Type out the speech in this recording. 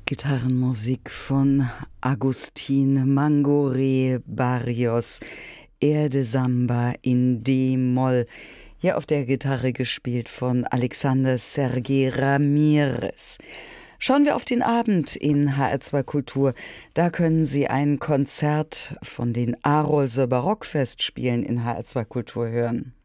Gitarrenmusik von Agustin Mangoré Barrios, Erde Samba in D-Moll. Hier auf der Gitarre gespielt von Alexander Sergei Ramirez. Schauen wir auf den Abend in HR2 Kultur. Da können Sie ein Konzert von den Arolser Barockfestspielen in HR2 Kultur hören.